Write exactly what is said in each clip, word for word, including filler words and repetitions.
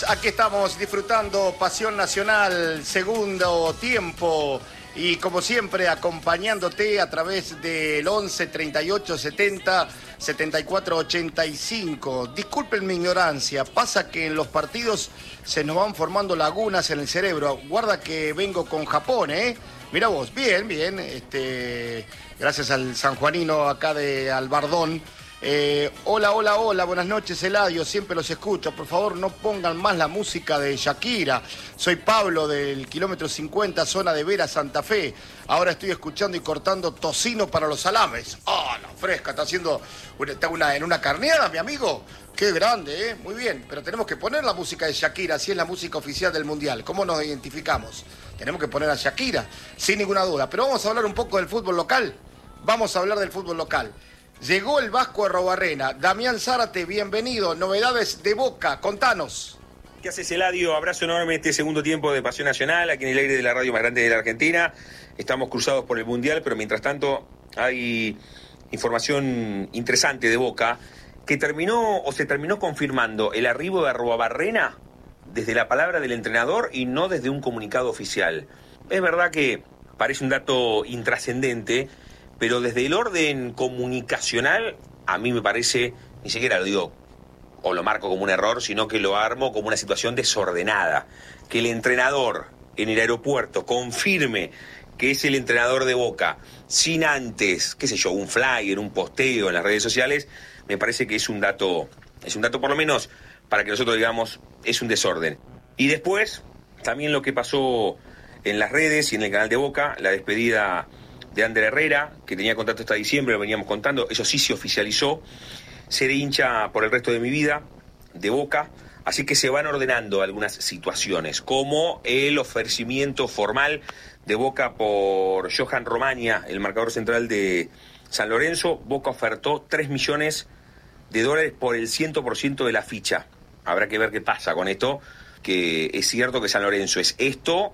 Aquí estamos disfrutando Pasión Nacional, segundo tiempo, y como siempre acompañándote a través del once, treinta y ocho, setenta, setenta y cuatro, ochenta y cinco. Disculpen mi ignorancia, pasa que en los partidos se nos van formando lagunas en el cerebro. Guarda que vengo con Japón, ¿eh? Mira vos, bien, bien, este, gracias al sanjuanino acá de Albardón. Eh, hola, hola, hola, buenas noches, Eladio, siempre los escucho. Por favor, no pongan más la música de Shakira. Soy Pablo del kilómetro cincuenta, zona de Vera, Santa Fe. Ahora estoy escuchando y cortando tocino para los salames. ¡Ah, la fresca! Está haciendo una, está una, en una carneada, mi amigo. ¡Qué grande, eh! Muy bien, pero tenemos que poner la música de Shakira, si es la música oficial del Mundial. ¿Cómo nos identificamos? Tenemos que poner a Shakira, sin ninguna duda. Pero vamos a hablar un poco del fútbol local. Vamos a hablar del fútbol local. Llegó el Vasco Arrobarrena. Damián Zárate, bienvenido. Novedades de Boca, contanos. ¿Qué haces, Eladio? Abrazo enorme este segundo tiempo de Pasión Nacional, aquí en el aire de la radio más grande de la Argentina. Estamos cruzados por el Mundial, pero mientras tanto hay información interesante de Boca, que terminó o se terminó confirmando el arribo de Arrobarrena desde la palabra del entrenador y no desde un comunicado oficial. Es verdad que parece un dato intrascendente, pero desde el orden comunicacional, a mí me parece, ni siquiera lo digo o lo marco como un error, sino que lo armo como una situación desordenada. Que el entrenador en el aeropuerto confirme que es el entrenador de Boca, sin antes, qué sé yo, un flyer, un posteo en las redes sociales, me parece que es un dato, es un dato por lo menos para que nosotros digamos, es un desorden. Y después, también lo que pasó en las redes y en el canal de Boca, la despedida de Ander Herrera, que tenía contrato hasta diciembre, lo veníamos contando, eso sí se oficializó. Seré hincha por el resto de mi vida de Boca, así que se van ordenando algunas situaciones, como el ofrecimiento formal de Boca por Johan Romania, el marcador central de San Lorenzo. Boca ofertó tres millones de dólares por el cien por ciento de la ficha. Habrá que ver qué pasa con esto, que es cierto que San Lorenzo es esto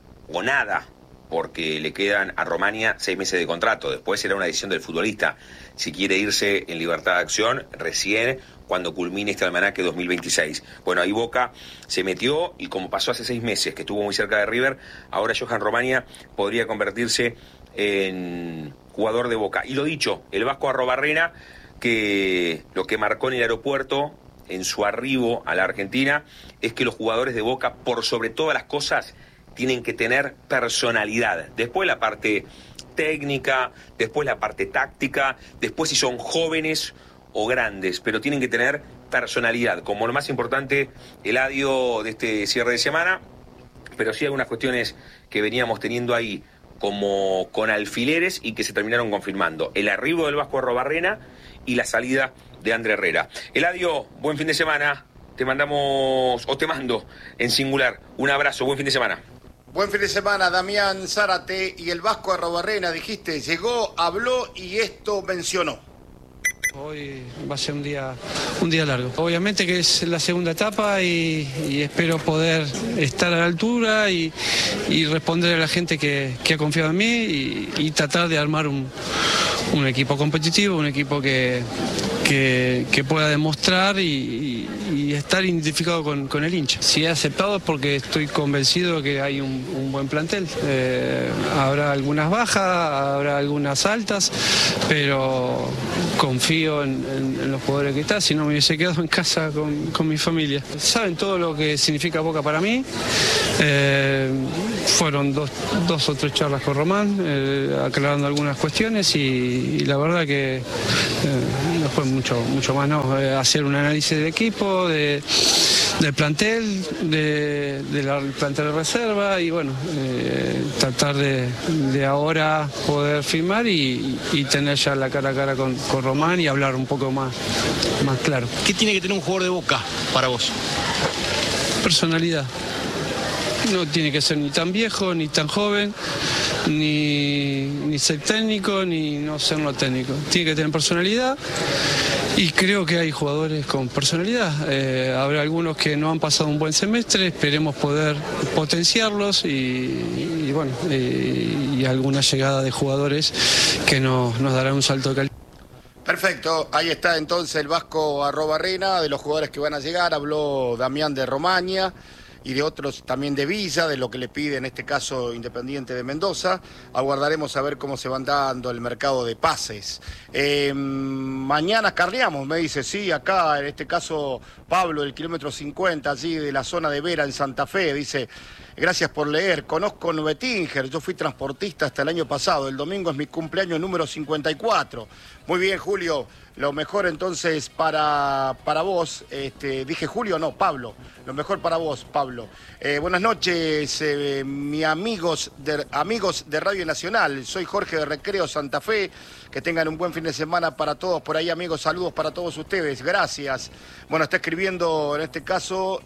o nada, porque le quedan a Romania seis meses de contrato. Después será una decisión del futbolista si quiere irse en libertad de acción recién cuando culmine este almanaque dos mil veintiséis. Bueno, ahí Boca se metió y como pasó hace seis meses que estuvo muy cerca de River, ahora Johan Romania podría convertirse en jugador de Boca. Y lo dicho, el Vasco Arrobarrena, que lo que marcó en el aeropuerto en su arribo a la Argentina es que los jugadores de Boca, por sobre todas las cosas, tienen que tener personalidad. Después la parte técnica, después la parte táctica, después si son jóvenes o grandes, pero tienen que tener personalidad, como lo más importante, Eladio, de este cierre de semana, pero sí algunas cuestiones que veníamos teniendo ahí como con alfileres y que se terminaron confirmando. El arribo del Vasco Arrobarrena y la salida de Ander Herrera. Eladio, buen fin de semana. Te mandamos, o te mando en singular, un abrazo, buen fin de semana. Buen fin de semana, Damián Zárate. Y el Vasco Arrobarrena, dijiste, llegó, habló y esto mencionó. Hoy va a ser un día, un día largo. Obviamente que es la segunda etapa y, y espero poder estar a la altura y, y responder a la gente que, que ha confiado en mí y, y tratar de armar un, un equipo competitivo, un equipo que, que, que pueda demostrar y, y, y estar identificado con, con el hincha. Si he aceptado es porque estoy convencido de que hay un, un buen plantel. Eh, habrá algunas bajas, habrá algunas altas, pero confío en, en, en los jugadores que están, si no me hubiese quedado en casa con, con mi familia. Saben todo lo que significa Boca para mí. Eh, fueron dos, dos o tres charlas con Román, eh, aclarando algunas cuestiones y, y la verdad que eh, no fue mucho, mucho más, ¿no? Eh, hacer un análisis del equipo, de, del plantel, de, de la plantel de reserva y bueno, eh, tratar de, de ahora poder firmar y, y tener ya la cara a cara con, con Román y hablar un poco más, más claro. ¿Qué tiene que tener un jugador de Boca para vos? Personalidad. No tiene que ser ni tan viejo, ni tan joven, ni, ni ser técnico, ni no ser no técnico. Tiene que tener personalidad y creo que hay jugadores con personalidad. Eh, habrá algunos que no han pasado un buen semestre, esperemos poder potenciarlos y, y bueno, y, y alguna llegada de jugadores que nos, nos dará un salto de calidad. Perfecto. Perfecto, ahí está entonces el Vasco Arrobarrena, de los jugadores que van a llegar, habló Damián de Romaña y de otros también de Villa, de lo que le pide en este caso Independiente de Mendoza. Aguardaremos a ver cómo se van dando el mercado de pases. Eh, mañana carneamos, me dice, sí, acá en este caso Pablo, el kilómetro cincuenta, allí de la zona de Vera en Santa Fe, dice, gracias por leer, conozco Nubetinger, yo fui transportista hasta el año pasado, el domingo es mi cumpleaños número cincuenta y cuatro. Muy bien, Julio. Lo mejor entonces para, para vos, este, dije Julio, no, Pablo, lo mejor para vos, Pablo. Eh, buenas noches, eh, mi amigos de, amigos de Radio Nacional, soy Jorge de Recreo Santa Fe, que tengan un buen fin de semana para todos, por ahí amigos, saludos para todos ustedes, gracias. Bueno, está escribiendo en este caso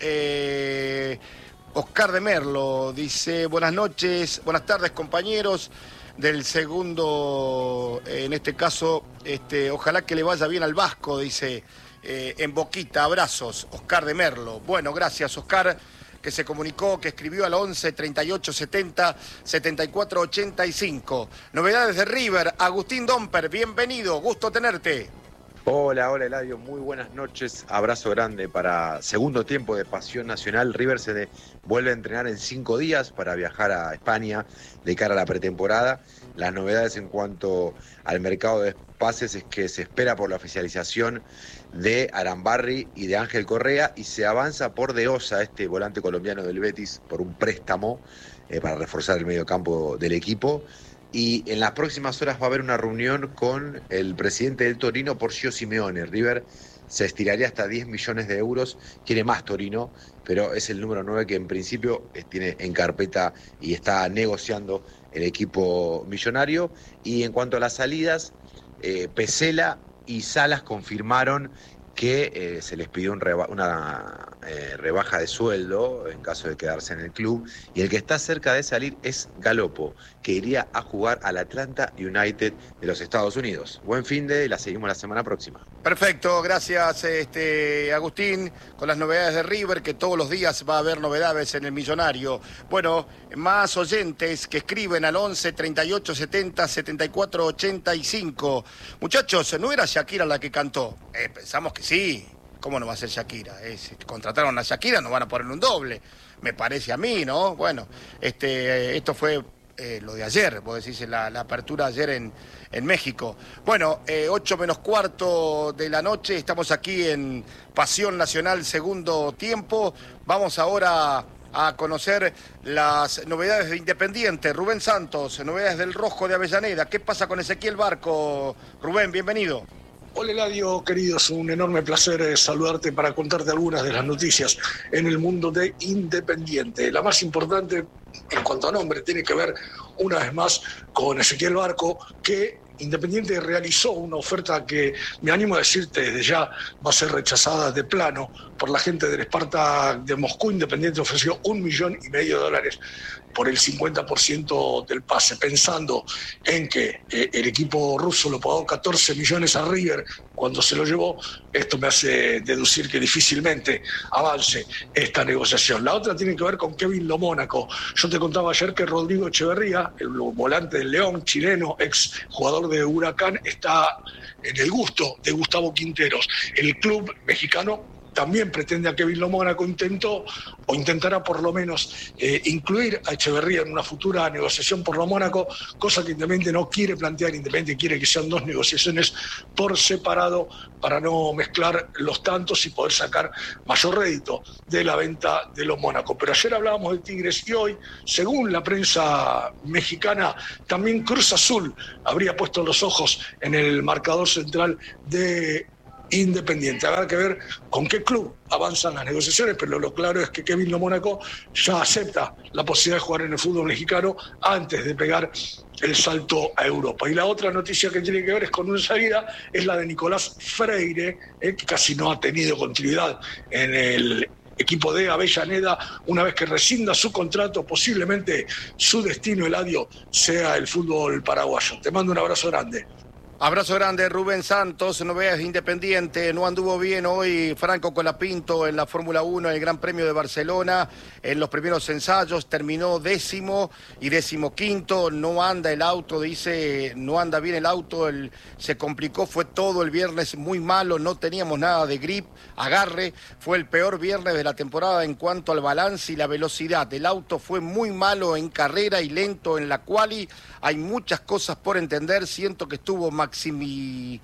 eh, Oscar de Merlo, dice, buenas noches, buenas tardes compañeros. Del segundo, eh, en este caso, este, ojalá que le vaya bien al Vasco, dice, eh, en Boquita, abrazos, Oscar de Merlo. Bueno, gracias, Oscar, que se comunicó, que escribió al once, treinta y ocho, setenta, setenta y cuatro, ochenta y cinco. Novedades de River, Agustín Domper, bienvenido, gusto tenerte. Hola, hola Eladio, muy buenas noches, abrazo grande para segundo tiempo de Pasión Nacional. River se de, vuelve a entrenar en cinco días para viajar a España de cara a la pretemporada. Las novedades en cuanto al mercado de pases es que se espera por la oficialización de Arambarri y de Ángel Correa y se avanza por De Osa, este volante colombiano del Betis, por un préstamo eh, para reforzar el mediocampo del equipo. Y en las próximas horas va a haber una reunión con el presidente del Torino, Porcio Simeone. River se estiraría hasta diez millones de euros, quiere más Torino, pero es el número nueve que en principio tiene en carpeta y está negociando el equipo millonario. Y en cuanto a las salidas, eh, Pesela y Salas confirmaron que eh, se les pidió un reba- una eh, rebaja de sueldo en caso de quedarse en el club, y el que está cerca de salir es Galopo, que iría a jugar al Atlanta United de los Estados Unidos. Buen fin de, la seguimos la semana próxima. Perfecto, gracias este, Agustín, con las novedades de River, que todos los días va a haber novedades en el Millonario. Bueno, más oyentes que escriben al once, treinta y ocho, setenta, setenta y cuatro, ochenta y cinco. Muchachos, ¿no era Shakira la que cantó? Eh, pensamos que sí. ¿Cómo no va a ser Shakira? Eh, si contrataron a Shakira, no van a ponerle un doble. Me parece a mí, ¿no? Bueno, este, esto fue eh, lo de ayer, vos decís, la, la apertura ayer en, en México. Bueno, eh, ocho menos cuarto de la noche, estamos aquí en Pasión Nacional, segundo tiempo. Vamos ahora a conocer las novedades de Independiente. Rubén Santos, novedades del Rojo de Avellaneda. ¿Qué pasa con Ezequiel Barco? Rubén, bienvenido. Hola Eladio, querido, es un enorme placer eh, saludarte para contarte algunas de las noticias en el mundo de Independiente. La más importante en cuanto a nombre tiene que ver una vez más con Ezequiel Barco, que Independiente realizó una oferta que, me animo a decirte desde ya, va a ser rechazada de plano por la gente del Spartak de Moscú. Independiente ofreció un millón y medio de dólares por el cincuenta por ciento del pase, pensando en que eh, el equipo ruso lo pagó catorce millones a River cuando se lo llevó. Esto me hace deducir que difícilmente avance esta negociación. La otra tiene que ver con Kevin Lo Mónaco. Yo te contaba ayer que Rodrigo Echeverría, el volante del León, chileno, ex jugador de Huracán, está en el gusto de Gustavo Quinteros. El club mexicano también pretende a Kevin Lo Mónaco, intentó o intentará por lo menos eh, incluir a Echeverría en una futura negociación por Lo Mónaco, cosa que Independiente no quiere plantear. Independiente quiere que sean dos negociaciones por separado para no mezclar los tantos y poder sacar mayor rédito de la venta de Lo Mónaco. Pero ayer hablábamos de Tigres y hoy, según la prensa mexicana, también Cruz Azul habría puesto los ojos en el marcador central de Independiente. Habrá que ver con qué club avanzan las negociaciones, pero lo claro es que Kevin Lo Mónaco ya acepta la posibilidad de jugar en el fútbol mexicano antes de pegar el salto a Europa. Y la otra noticia que tiene que ver es con una salida, es la de Nicolás Freire, eh, que casi no ha tenido continuidad en el equipo de Avellaneda. Una vez que rescinda su contrato, posiblemente su destino, Eladio, sea el fútbol paraguayo. Te mando un abrazo grande. Abrazo grande, Rubén Santos, novedades Independiente, no anduvo bien hoy Franco Colapinto en la Fórmula uno, en el Gran Premio de Barcelona, en los primeros ensayos, terminó décimo y décimo quinto, no anda el auto, dice, no anda bien el auto, el, se complicó, fue todo el viernes muy malo, no teníamos nada de grip, agarre, fue el peor viernes de la temporada en cuanto al balance y la velocidad, el auto fue muy malo en carrera y lento en la quali, hay muchas cosas por entender, siento que estuvo maximi,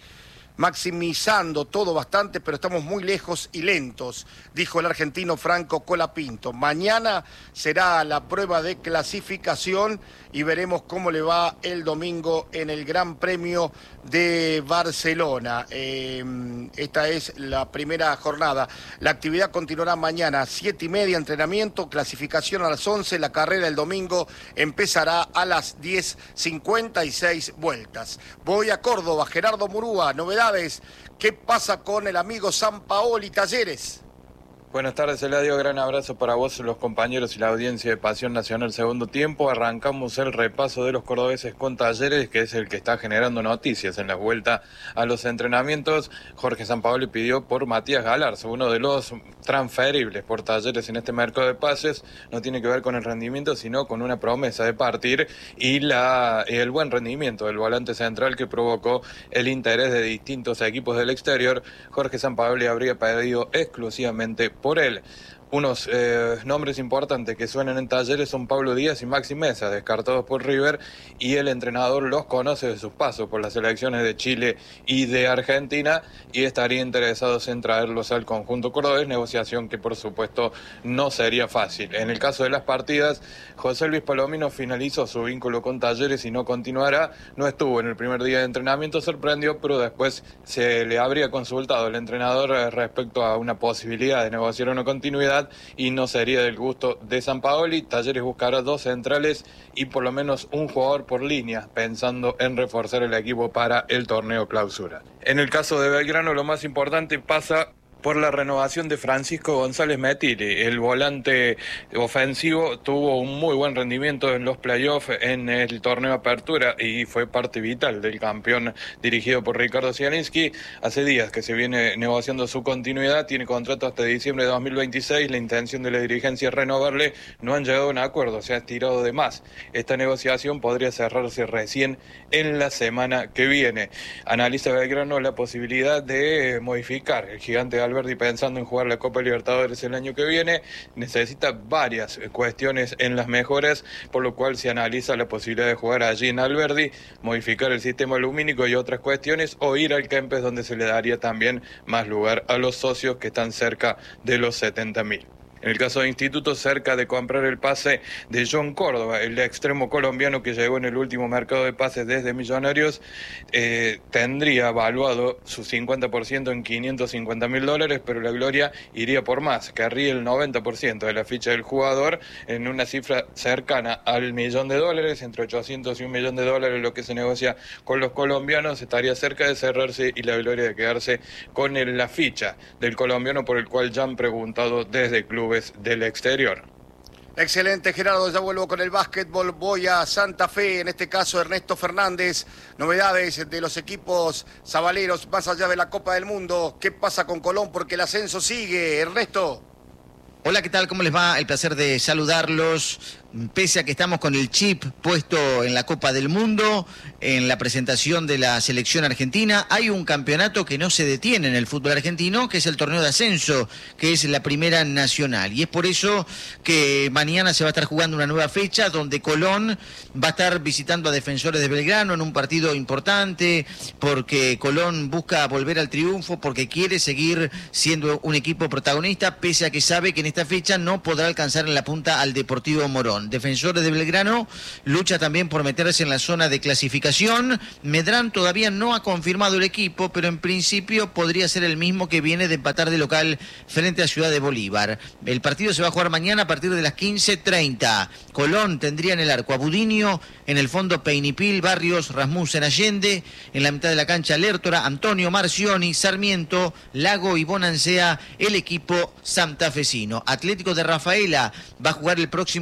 maximizando todo bastante, pero estamos muy lejos y lentos, dijo el argentino Franco Colapinto. Mañana será la prueba de clasificación y veremos cómo le va el domingo en el Gran Premio de Barcelona. Eh, esta es la primera jornada. La actividad continuará mañana, siete y media, entrenamiento, clasificación a las once, la carrera el domingo empezará a las diez cincuenta y seis vueltas. Voy a Córdoba, Gerardo Murúa, novedades, ¿qué pasa con el amigo Sampaoli Talleres? Buenas tardes, Eladio, gran abrazo para vos, los compañeros y la audiencia de Pasión Nacional segundo tiempo. Arrancamos el repaso de los cordobeses con Talleres, que es el que está generando noticias en la vuelta a los entrenamientos. Jorge Sampaoli pidió por Matías Galarza, uno de los transferibles por Talleres en este mercado de pases. No tiene que ver con el rendimiento, sino con una promesa de partir y la el buen rendimiento del volante central que provocó el interés de distintos equipos del exterior. Jorge Sampaoli habría pedido exclusivamente por él. Unos eh, nombres importantes que suenan en Talleres son Pablo Díaz y Maxi Mesa, descartados por River, y el entrenador los conoce de sus pasos por las selecciones de Chile y de Argentina y estaría interesados en traerlos al conjunto cordobés, negociación que por supuesto no sería fácil. En el caso de las partidas, José Luis Palomino finalizó su vínculo con Talleres y no continuará, no estuvo en el primer día de entrenamiento, sorprendió, pero después se le habría consultado al entrenador respecto a una posibilidad de negociar una continuidad y no sería del gusto de Sampaoli. Talleres buscará dos centrales y por lo menos un jugador por línea, pensando en reforzar el equipo para el torneo clausura. En el caso de Belgrano, lo más importante pasa por la renovación de Francisco González Metilli. El volante ofensivo tuvo un muy buen rendimiento en los playoffs en el torneo Apertura y fue parte vital del campeón dirigido por Ricardo Zielinski. Hace días que se viene negociando su continuidad, tiene contrato hasta diciembre de dos mil veintiséis, la intención de la dirigencia es renovarle, no han llegado a un acuerdo, se ha estirado de más. Esta negociación podría cerrarse recién en la semana que viene. Analiza Belgrano la posibilidad de modificar el gigante de Alberdi pensando en jugar la Copa Libertadores el año que viene, necesita varias cuestiones en las mejoras, por lo cual se analiza la posibilidad de jugar allí en Alberdi, modificar el sistema lumínico y otras cuestiones, o ir al Kempes, donde se le daría también más lugar a los socios que están cerca de los setenta mil. En el caso de Instituto, cerca de comprar el pase de John Córdoba, el extremo colombiano que llegó en el último mercado de pases desde Millonarios, eh, tendría evaluado su cincuenta por ciento en quinientos cincuenta mil dólares, pero la gloria iría por más, querría el noventa por ciento de la ficha del jugador en una cifra cercana al millón de dólares, entre ochocientos y un millón de dólares, lo que se negocia con los colombianos, estaría cerca de cerrarse y la gloria de quedarse con el, la ficha del colombiano, por el cual ya han preguntado desde el club del exterior. Excelente, Gerardo, ya vuelvo con el básquetbol, voy a Santa Fe, en este caso Ernesto Fernández, novedades de los equipos sabaleros más allá de la Copa del Mundo, ¿qué pasa con Colón? Porque el ascenso sigue, Ernesto. Hola, ¿qué tal? ¿Cómo les va? El placer de saludarlos. Pese a que estamos con el chip puesto en la Copa del Mundo, en la presentación de la selección argentina, hay un campeonato que no se detiene en el fútbol argentino, que es el torneo de ascenso, que es la Primera Nacional. Y es por eso que mañana se va a estar jugando una nueva fecha, donde Colón va a estar visitando a Defensores de Belgrano en un partido importante, porque Colón busca volver al triunfo, porque quiere seguir siendo un equipo protagonista, pese a que sabe que en esta fecha no podrá alcanzar en la punta al Deportivo Morón. Defensores de Belgrano lucha también por meterse en la zona de clasificación. Medrán todavía no ha confirmado el equipo, pero en principio podría ser el mismo que viene de empatar de local frente a Ciudad de Bolívar. El partido se va a jugar mañana a partir de las quince treinta. Colón tendría en el arco a Budiño, en el fondo Peinipil, Barrios, Rasmussen, Allende, en la mitad de la cancha Lertora, Antonio Marcioni, Sarmiento, Lago y Bonancea, el equipo santafesino. Atlético de Rafaela va a jugar el próximo día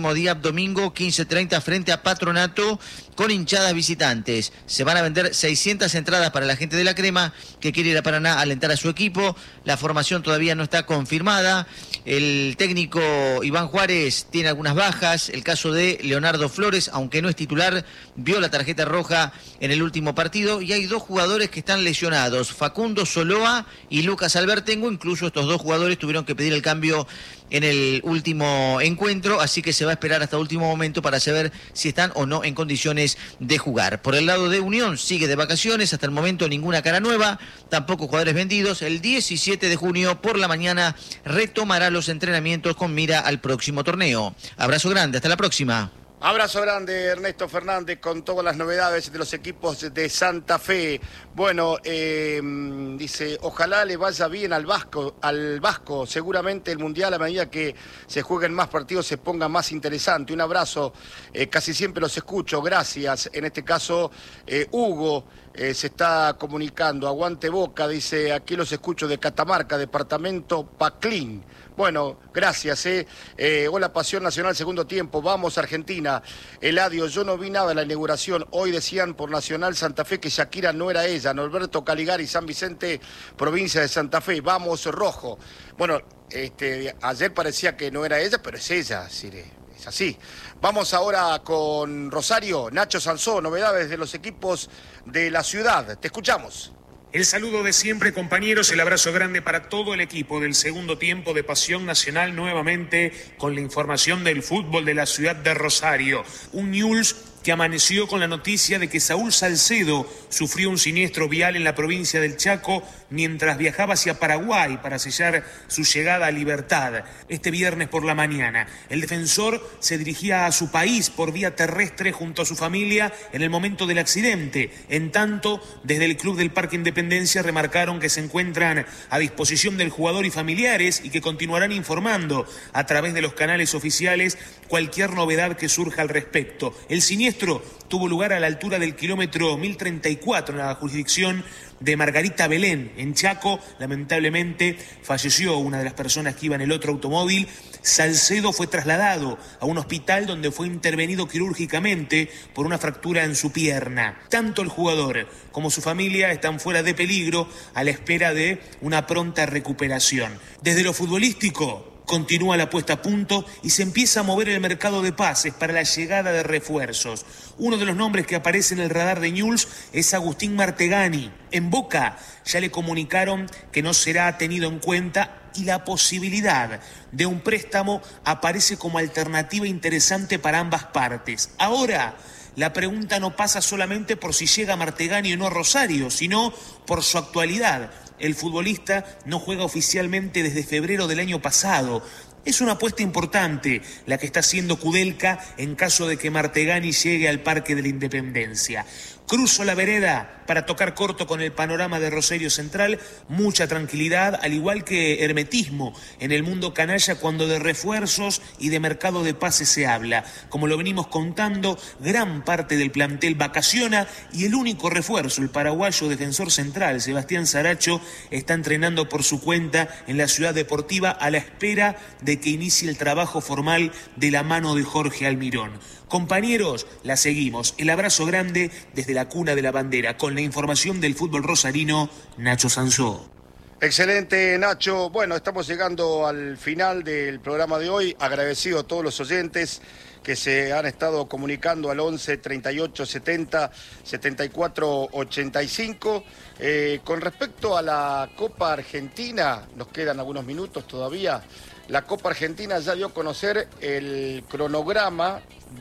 domingo quince treinta frente a Patronato con hinchadas visitantes. Se van a vender seiscientas entradas para la gente de la Crema que quiere ir a Paraná a alentar a su equipo. La formación todavía no está confirmada. El técnico Iván Juárez tiene algunas bajas. El caso de Leonardo Flores, aunque no es titular, vio la tarjeta roja en el último partido. Y hay dos jugadores que están lesionados, Facundo Soloa y Lucas Albertengo. Incluso estos dos jugadores tuvieron que pedir el cambio en el último encuentro, así que se va a esperar hasta último momento para saber si están o no en condiciones de jugar. Por el lado de Unión, sigue de vacaciones, hasta el momento ninguna cara nueva, tampoco jugadores vendidos. El diecisiete de junio por la mañana retomará los entrenamientos con mira al próximo torneo. Abrazo grande, hasta la próxima. Abrazo grande, Ernesto Fernández, con todas las novedades de los equipos de Santa Fe. Bueno, eh, dice, ojalá le vaya bien al Vasco, al Vasco. Seguramente el Mundial, a medida que se jueguen más partidos, se ponga más interesante. Un abrazo, eh, casi siempre los escucho, gracias. En este caso, eh, Hugo eh, se está comunicando. Aguante Boca, dice, aquí los escucho de Catamarca, departamento Paclín. Bueno, gracias. Eh. Eh, hola, Pasión Nacional, segundo tiempo. Vamos, Argentina. Eladio, yo no vi nada en la inauguración. Hoy decían por Nacional Santa Fe que Shakira no era ella. Norberto Caligari, San Vicente, provincia de Santa Fe. Vamos, rojo. Bueno, este, ayer parecía que no era ella, pero es ella, Sire. Es así. Vamos ahora con Rosario. Nacho Sansó, novedades de los equipos de la ciudad. Te escuchamos. El saludo de siempre, compañeros, el abrazo grande para todo el equipo del segundo tiempo de Pasión Nacional, nuevamente con la información del fútbol de la ciudad de Rosario. Un Newell's que amaneció con la noticia de que Saúl Salcedo sufrió un siniestro vial en la provincia del Chaco mientras viajaba hacia Paraguay para sellar su llegada a Libertad. Este viernes por la mañana, el defensor se dirigía a su país por vía terrestre junto a su familia en el momento del accidente. En tanto, desde el Club del Parque Independencia remarcaron que se encuentran a disposición del jugador y familiares y que continuarán informando a través de los canales oficiales cualquier novedad que surja al respecto. El siniestro tuvo lugar a la altura del kilómetro mil treinta y cuatro en la jurisdicción de Margarita Belén, en Chaco. Lamentablemente falleció una de las personas que iba en el otro automóvil. Salcedo fue trasladado a un hospital donde fue intervenido quirúrgicamente por una fractura en su pierna. Tanto el jugador como su familia están fuera de peligro a la espera de una pronta recuperación. Desde lo futbolístico, continúa la puesta a punto y se empieza a mover el mercado de pases para la llegada de refuerzos. Uno de los nombres que aparece en el radar de Newell's es Agustín Martegani. En Boca ya le comunicaron que no será tenido en cuenta y la posibilidad de un préstamo aparece como alternativa interesante para ambas partes. Ahora, la pregunta no pasa solamente por si llega Martegani o no a Rosario, sino por su actualidad. El futbolista no juega oficialmente desde febrero del año pasado. Es una apuesta importante la que está haciendo Kudelka en caso de que Martegani llegue al Parque de la Independencia. Cruzo la vereda para tocar corto con el panorama de Rosario Central. Mucha tranquilidad, al igual que hermetismo en el mundo canalla cuando de refuerzos y de mercado de pases se habla. Como lo venimos contando, gran parte del plantel vacaciona y el único refuerzo, el paraguayo defensor central Sebastián Saracho, está entrenando por su cuenta en la ciudad deportiva a la espera de que inicie el trabajo formal de la mano de Jorge Almirón. Compañeros, la seguimos. El abrazo grande desde la cuna de la bandera. Con la información del fútbol rosarino, Nacho Sansó. Excelente, Nacho. Bueno, estamos llegando al final del programa de hoy. Agradecido a todos los oyentes que se han estado comunicando al once, treinta y ocho, setenta, setenta y cuatro, ochenta y cinco. Eh, con respecto a la Copa Argentina, nos quedan algunos minutos todavía. La Copa Argentina ya dio a conocer el cronograma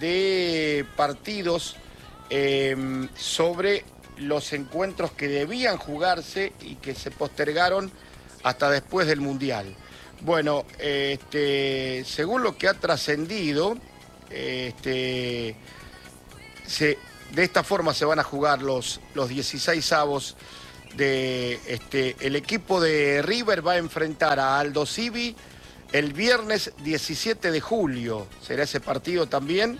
de partidos eh, sobre los encuentros que debían jugarse y que se postergaron hasta después del Mundial. Bueno, este, según lo que ha trascendido, este, se, de esta forma se van a jugar los, los dieciséis avos de este, el equipo de River va a enfrentar a Aldo Civi el viernes diecisiete de julio, será ese partido también.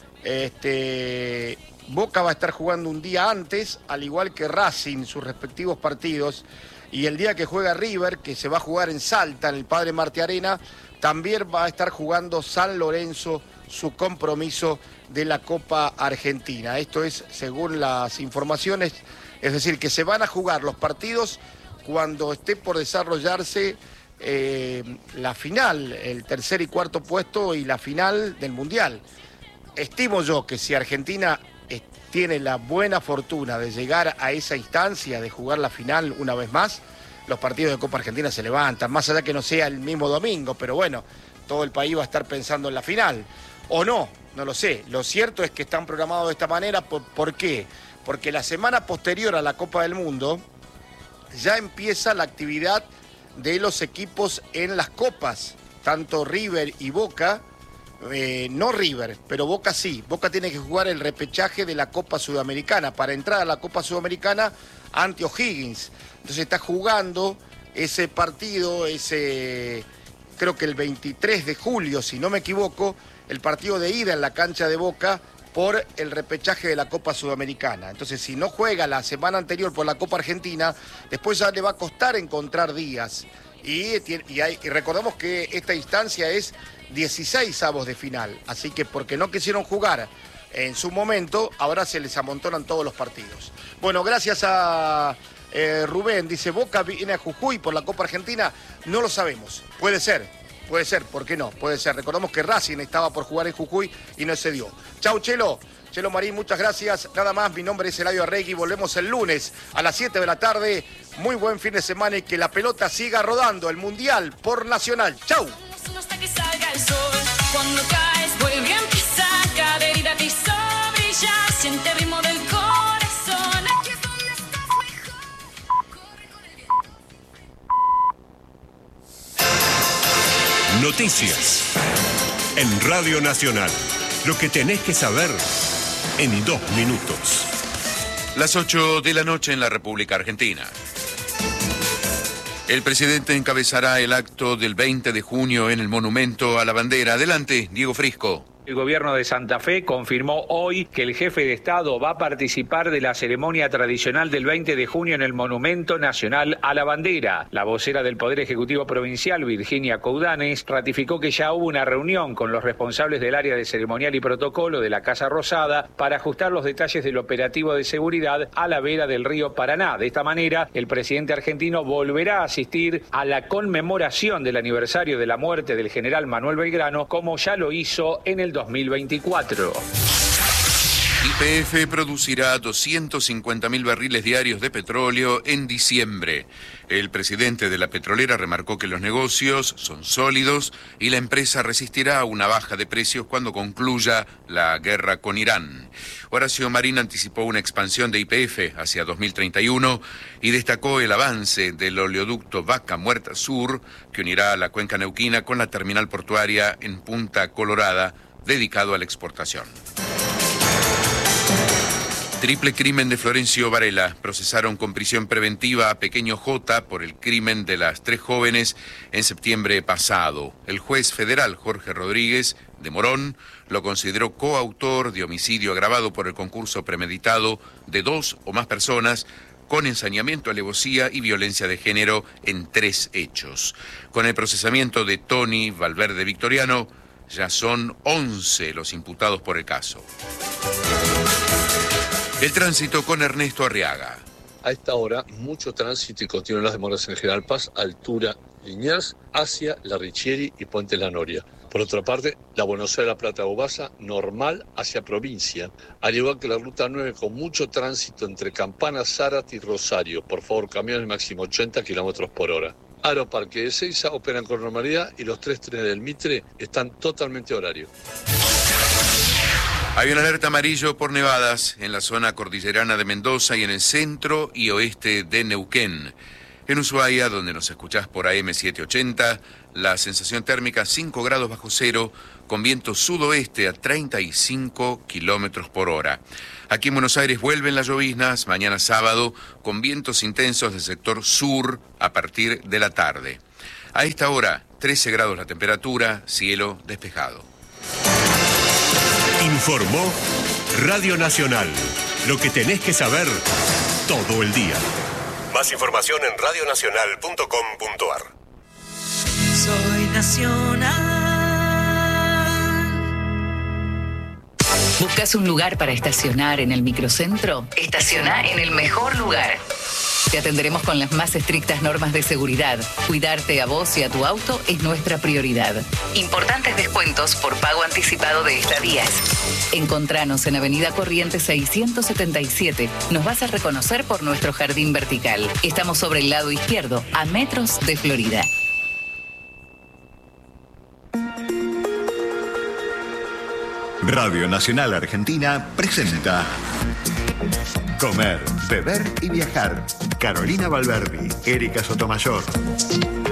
Este, Boca va a estar jugando un día antes, al igual que Racing, sus respectivos partidos. Y el día que juega River, que se va a jugar en Salta, en el Padre Martí Arena, también va a estar jugando San Lorenzo su compromiso de la Copa Argentina. Esto es según las informaciones, es decir, que se van a jugar los partidos cuando esté por desarrollarse eh, la final, el tercer y cuarto puesto y la final del Mundial. Estimo yo que si Argentina tiene la buena fortuna de llegar a esa instancia, de jugar la final una vez más, los partidos de Copa Argentina se levantan, más allá que no sea el mismo domingo, pero bueno, todo el país va a estar pensando en la final. O no, no lo sé. Lo cierto es que están programados de esta manera. ¿Por, ¿por qué? Porque la semana posterior a la Copa del Mundo ya empieza la actividad de los equipos en las copas, tanto River y Boca. Eh, no River, pero Boca sí. Boca tiene que jugar el repechaje de la Copa Sudamericana para entrar a la Copa Sudamericana ante O'Higgins. Entonces está jugando ese partido, ese creo que el veintitrés de julio, si no me equivoco, el partido de ida en la cancha de Boca por el repechaje de la Copa Sudamericana. Entonces, si no juega la semana anterior por la Copa Argentina, después ya le va a costar encontrar días. Y, y, hay, y recordemos que esta instancia es dieciséis avos de final, así que porque no quisieron jugar en su momento, ahora se les amontonan todos los partidos. Bueno, gracias a eh, Rubén, dice, Boca viene a Jujuy por la Copa Argentina, no lo sabemos, puede ser, puede ser, ¿por qué no? Puede ser, recordemos que Racing estaba por jugar en Jujuy y no se dio. Chau, Chelo. Chelo Marín, muchas gracias. Nada más, mi nombre es Eladio Arregui. Volvemos el lunes a las siete de la tarde. Muy buen fin de semana y que la pelota siga rodando. El Mundial por Nacional. ¡Chau! Hasta que salga el sol. Cuando caes, vuelve a empezar. Caderita te hizo brillar. Siente el ritmo del corazón. Aquí es donde estás mejor. Corre con el viento. Noticias en Radio Nacional. Lo que tenés que saber en dos minutos. Las ocho de la noche en la República Argentina. El presidente encabezará el acto del veinte de junio en el Monumento a la Bandera. Adelante, Diego Frisco. El gobierno de Santa Fe confirmó hoy que el jefe de Estado va a participar de la ceremonia tradicional del veinte de junio en el Monumento Nacional a la Bandera. La vocera del Poder Ejecutivo Provincial, Virginia Coudanes, ratificó que ya hubo una reunión con los responsables del área de ceremonial y protocolo de la Casa Rosada para ajustar los detalles del operativo de seguridad a la vera del río Paraná. De esta manera, el presidente argentino volverá a asistir a la conmemoración del aniversario de la muerte del general Manuel Belgrano, como ya lo hizo en el dos mil veinticuatro. Y P F producirá doscientos cincuenta mil barriles diarios de petróleo en diciembre. El presidente de la petrolera remarcó que los negocios son sólidos y la empresa resistirá a una baja de precios cuando concluya la guerra con Irán. Horacio Marín anticipó una expansión de Y P F hacia dos mil treinta y uno y destacó el avance del oleoducto Vaca Muerta Sur, que unirá la cuenca neuquina con la terminal portuaria en Punta Colorada, dedicado a la exportación. Triple crimen de Florencio Varela. Procesaron con prisión preventiva a Pequeño J por el crimen de las tres jóvenes en septiembre pasado. El juez federal Jorge Rodríguez de Morón lo consideró coautor de homicidio agravado por el concurso premeditado de dos o más personas con ensañamiento, alevosía y violencia de género en tres hechos. Con el procesamiento de Tony Valverde Victoriano, ya son once los imputados por el caso. El tránsito con Ernesto Arriaga. A esta hora, mucho tránsito y continúan las demoras en General Paz, altura Liniers, hacia La Richieri y Puente La Noria. Por otra parte, la Buenos Aires-La Plata-Ubasa, normal hacia provincia, al igual que la Ruta nueve con mucho tránsito entre Campana, Zárate y Rosario. Por favor, camiones máximo ochenta kilómetros por hora. Aeroparque de Ezeiza operan con normalidad y los tres trenes del Mitre están totalmente horarios. Hay una alerta amarillo por nevadas en la zona cordillerana de Mendoza y en el centro y oeste de Neuquén. En Ushuaia, donde nos escuchás por A M setecientos ochenta, la sensación térmica cinco grados bajo cero, con viento sudoeste a treinta y cinco kilómetros por hora. Aquí en Buenos Aires vuelven las lloviznas mañana sábado, con vientos intensos del sector sur a partir de la tarde. A esta hora, trece grados la temperatura, cielo despejado. Informó Radio Nacional. Lo que tenés que saber todo el día. Más información en radio nacional punto com punto a r. Soy nacional. ¿Buscas un lugar para estacionar en el microcentro? Estaciona en el mejor lugar. Te atenderemos con las más estrictas normas de seguridad. Cuidarte a vos y a tu auto es nuestra prioridad. Importantes descuentos por pago anticipado de estadías. Encontranos en Avenida Corrientes seiscientos setenta y siete. Nos vas a reconocer por nuestro jardín vertical. Estamos sobre el lado izquierdo, a metros de Florida. Radio Nacional Argentina presenta Comer, Beber y Viajar. Carolina Valverdi, Erika Sotomayor.